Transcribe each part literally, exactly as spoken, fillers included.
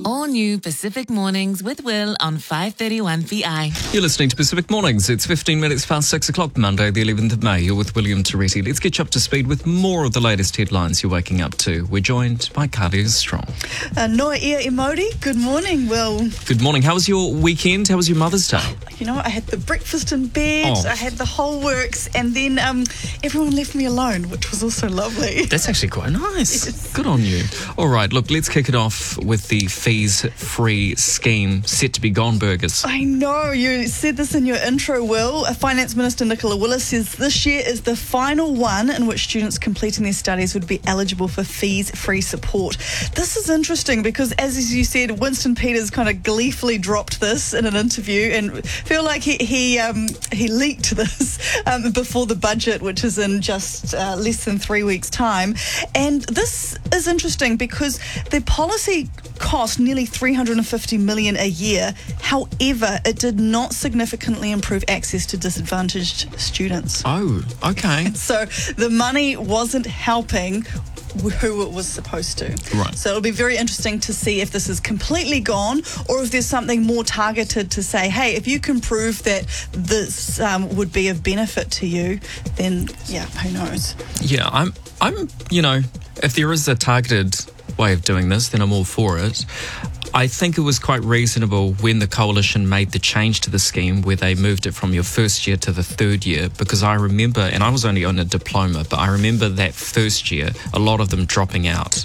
All new Pacific Mornings with Will on five thirty-one P I. You're listening to Pacific Mornings. It's fifteen minutes past six o'clock, Monday, the eleventh of May. You're with William Toretti. Let's get you up to speed with more of the latest headlines you're waking up to. We're joined by Kalia Strong. Uh, Noa ia Emoti. Good morning, Will. Good morning. How was your weekend? How was your Mother's Day? You know, I had the breakfast in bed, Oh. I had the whole works, and then um, everyone left me alone, which was also lovely. That's actually quite nice. Yes. Good on you. All right, look, let's kick it off with the fees-free scheme set to be gone burgers. I know, you said this in your intro, Will. Uh, Finance Minister Nicola Willis says this year is the final one in which students completing their studies would be eligible for fees-free support. This is interesting because, as you said, Winston Peters kind of gleefully dropped this in an interview and feel like he he, um, he leaked this um, before the budget, which is in just uh, less than three weeks' time. And this is interesting because the policy cost nearly three hundred fifty million dollars a year. However, it did not significantly improve access to disadvantaged students. Oh, okay. So the money wasn't helping who it was supposed to. Right. So it'll be very interesting to see if this is completely gone or if there's something more targeted to say, hey, if you can prove that this um, would be of benefit to you, then yeah, who knows? Yeah, I'm, I'm, you know, if there is a targeted way of doing this, then I'm all for it. I think it was quite reasonable when the coalition made the change to the scheme where they moved it from your first year to the third year, because I remember, and I was only on a diploma, but I remember that first year, a lot of them dropping out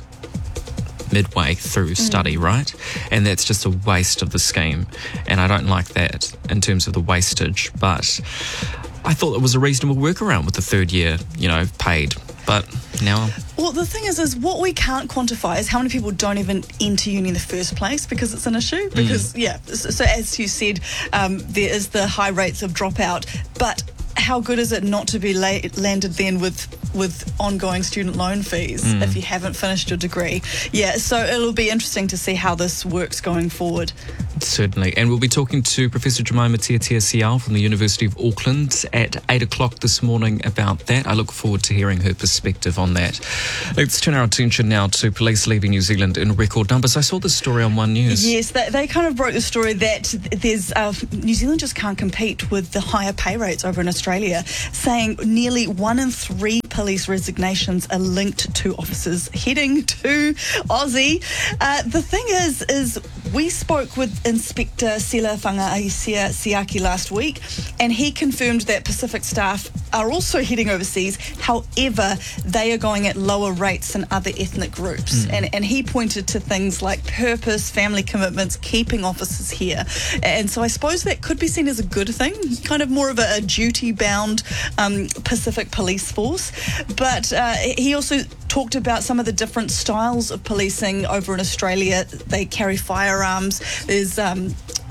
midway through mm. study, right? And that's just a waste of the scheme. And I don't like that in terms of the wastage, but I thought it was a reasonable workaround with the third year, you know, paid. But now... Well, the thing is, is what we can't quantify is how many people don't even enter uni in the first place because it's an issue. Because, mm. yeah, so, so as you said, um, there is the high rates of dropout. But how good is it not to be la- landed then with with ongoing student loan fees mm. if you haven't finished your degree? Yeah, so it'll be interesting to see how this works going forward. Certainly. And we'll be talking to Professor Jemima Tiatia Sial from the University of Auckland at eight o'clock this morning about that. I look forward to hearing her perspective on that. Let's turn our attention now to police leaving New Zealand in record numbers. I saw this story on One News. Yes, they, they kind of broke the story that there's uh, New Zealand just can't compete with the higher pay rates over in Australia, saying nearly one in three police resignations are linked to officers heading to Aussie. Uh, the thing is, is we spoke with Inspector Sila Whangaisia Siaki last week, and he confirmed that Pacific staff are also heading overseas. However, they are going at lower rates than other ethnic groups. Mm. And, and he pointed to things like purpose, family commitments, keeping officers here. And so I suppose that could be seen as a good thing, kind of more of a, a duty-bound um, Pacific police force. But uh, he also talked about some of the different styles of policing over in Australia. They carry firearms. There's um,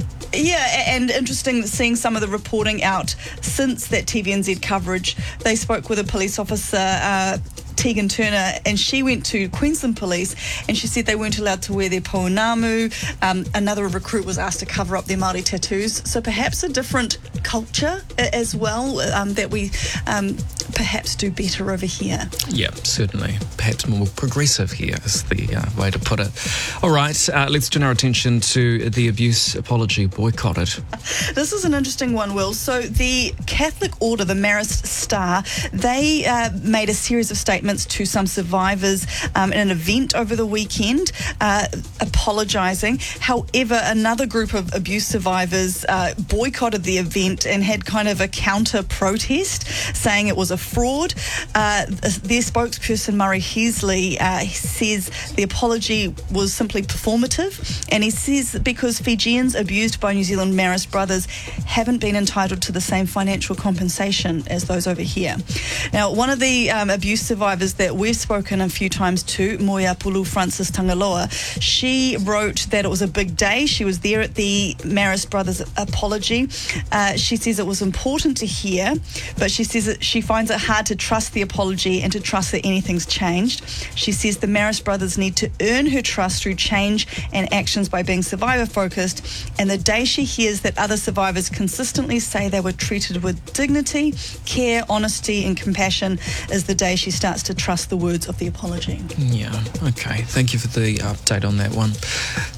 Yeah, and interesting seeing some of the reporting out since that T V N Z coverage. They spoke with a police officer, uh, Tegan Turner, and she went to Queensland Police and she said they weren't allowed to wear their pounamu. Um, another recruit was asked to cover up their Māori tattoos. So perhaps a different culture as well um, that we um, perhaps do better over here. Yeah, certainly. Perhaps more progressive here is the uh, way to put it. All right, uh, let's turn our attention to the abuse apology boycotted. This is an interesting one, Will. So the Catholic Order, the Marist Star, they uh, made a series of statements to some survivors um, in an event over the weekend, uh, apologising. However, another group of abuse survivors uh, boycotted the event and had kind of a counter-protest, saying it was a fraud. Uh, their spokesperson, Murray Heasley, uh, says the apology was simply performative, and he says because Fijians abused by New Zealand Marist brothers haven't been entitled to the same financial compensation as those over here. Now, one of the um, abuse survivors that we've spoken a few times to, Moya Pulu Francis Tangaloa, she wrote that it was a big day. She was there at the Marist brothers' apology. Uh, she says it was important to hear, but she says that she finds it hard to trust the apology and to trust that anything's changed. She says the Marist brothers need to earn her trust through change and actions by being survivor-focused, and the day she hears that other survivors consistently say they were treated with dignity, care, honesty and compassion is the day she starts to trust the words of the apology. Yeah, okay. Thank you for the update on that one.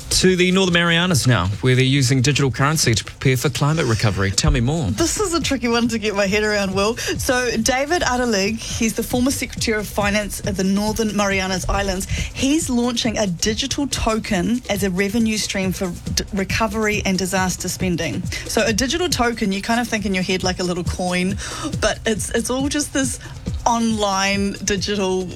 To the Northern Marianas now, where they're using digital currency to prepare for climate recovery. Tell me more. This is a tricky one to get my head around, Will. So David Adelig, he's the former Secretary of Finance of the Northern Marianas Islands. He's launching a digital token as a revenue stream for d- recovery and disaster spending. So a digital token, you kind of think in your head like a little coin, but it's it's all just this online digital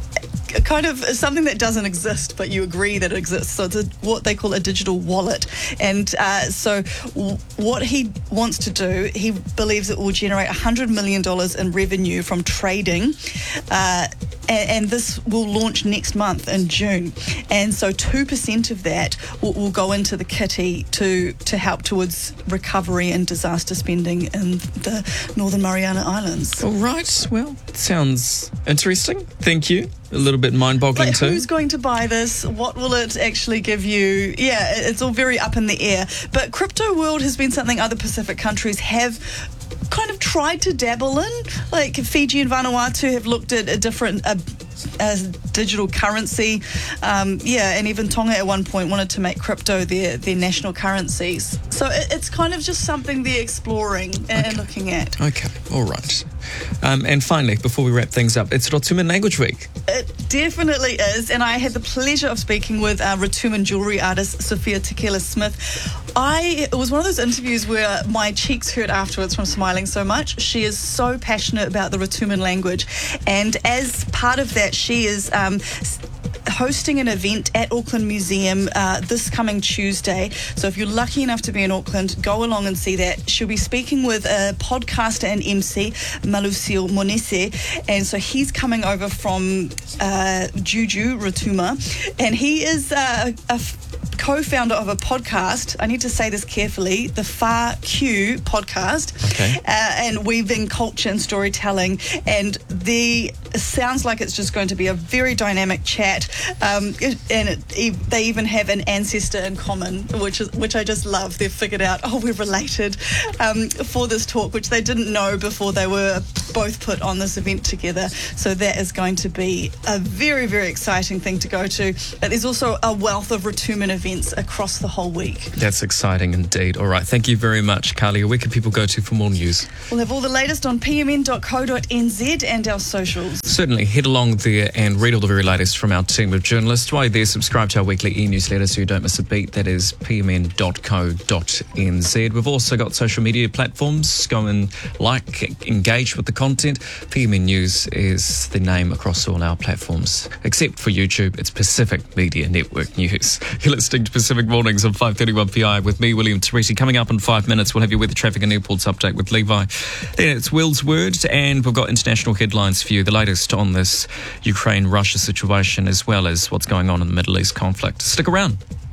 kind of something that doesn't exist, but you agree that it exists. So it's a, what they call a digital wallet. And uh, so w- what he wants to do, he believes it will generate one hundred million dollars in revenue from trading. Uh, and, and this will launch next month in June. And so two percent of that will, will go into the kitty to, to help towards recovery and disaster spending in the Northern Mariana Islands. All right. Well, sounds interesting. Thank you. A little bit mind-boggling like, too. Who's going to buy this? What will it actually give you? Yeah, it's all very up in the air. But crypto world has been something other Pacific countries have kind of tried to dabble in. Like Fiji and Vanuatu have looked at a different uh, uh, digital currency. Um, yeah, and even Tonga at one point wanted to make crypto their, their national currencies. So it, it's kind of just something they're exploring and, okay. looking at. Okay, all right. Um, and finally, before we wrap things up, it's Rotuman Language Week. It definitely is, and I had the pleasure of speaking with uh, Rotuman jewellery artist Sophia Tequila Smith. I it was one of those interviews where my cheeks hurt afterwards from smiling so much. She is so passionate about the Rotuman language, and as part of that, she is um, hosting an event at Auckland Museum uh, this coming Tuesday. So if you're lucky enough to be in Auckland, go along and see that. She'll be speaking with a podcaster and M C, Malucio Monese, and so he's coming over from uh, Juju Rotuma, and he is uh, a f- co-founder of a podcast. I need to say this carefully, the Far Q podcast, okay. uh, and weaving culture and storytelling, and the it sounds like it's just going to be a very dynamic chat, um, it, and it, e- they even have an ancestor in common, which is which I just love. They've figured out, oh, we're related um, for this talk, which they didn't know before they were both put on this event together. So that is going to be a very, very exciting thing to go to. But there's also a wealth of Rotuman events across the whole week. That's exciting indeed. All right, thank you very much, Carly. Where can people go to for more news? We'll have all the latest on p m n dot co dot n z and our socials. Certainly, head along there and read all the very latest from our team of journalists. While you're there, subscribe to our weekly e-newsletter so you don't miss a beat. That is p m n dot co dot n z. We've also got social media platforms. Go and like, engage with the content. P M N News is the name across all our platforms. Except for YouTube, it's Pacific Media Network News. You're listening to Pacific Mornings on five thirty-one P I with me, William Teresi. Coming up in five minutes, we'll have your weather, traffic and airports update with Levi. Then it's Will's Word, and we've got international headlines for you, the latest on this Ukraine-Russia situation, as well as what's going on in the Middle East conflict. Stick around.